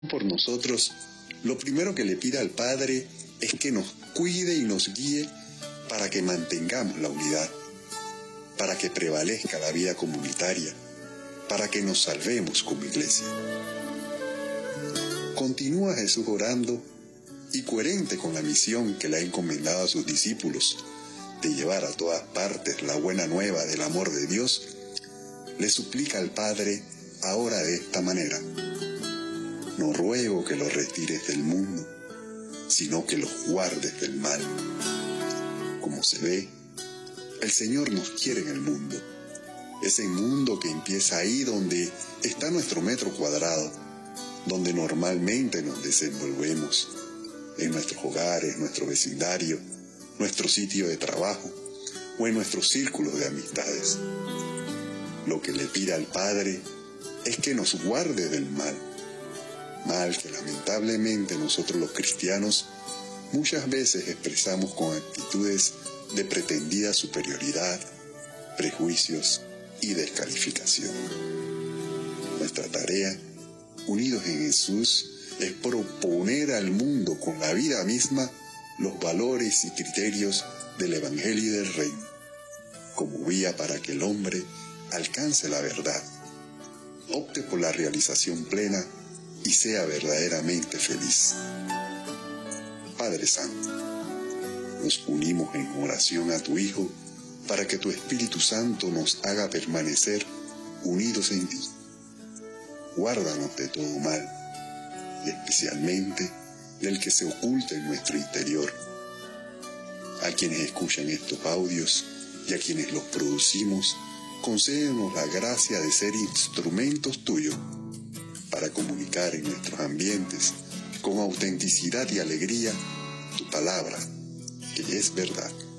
por nosotros, lo primero que le pide al Padre es que nos cuide y nos guíe para que mantengamos la unidad, para que prevalezca la vida comunitaria, para que nos salvemos como iglesia. Continúa Jesús orando y coherente con la misión que le ha encomendado a sus discípulos de llevar a todas partes la buena nueva del amor de Dios, le suplica al Padre ahora de esta manera: no ruego que los retires del mundo, sino que los guardes del mal. Como se ve, el Señor nos quiere en el mundo, ese mundo que empieza ahí donde está nuestro metro cuadrado, donde normalmente nos desenvolvemos, en nuestros hogares, nuestro vecindario, nuestro sitio de trabajo o en nuestros círculos de amistades. Lo que le pide al Padre es que nos guarde del mal que lamentablemente nosotros los cristianos muchas veces expresamos con actitudes de pretendida superioridad, prejuicios y descalificación. Nuestra tarea, unidos en Jesús, es proponer al mundo con la vida misma los valores y criterios del Evangelio y del Reino, como vía para que el hombre alcance la verdad, opte por la realización plena y sea verdaderamente feliz. Padre Santo, nos unimos en oración a tu Hijo para que tu Espíritu Santo nos haga permanecer unidos en ti. Guárdanos de todo mal, y especialmente del que se oculta en nuestro interior. A quienes escuchan estos audios y a quienes los producimos, concédenos la gracia de ser instrumentos tuyos para comunicar en nuestros ambientes con autenticidad y alegría tu palabra, que es verdad.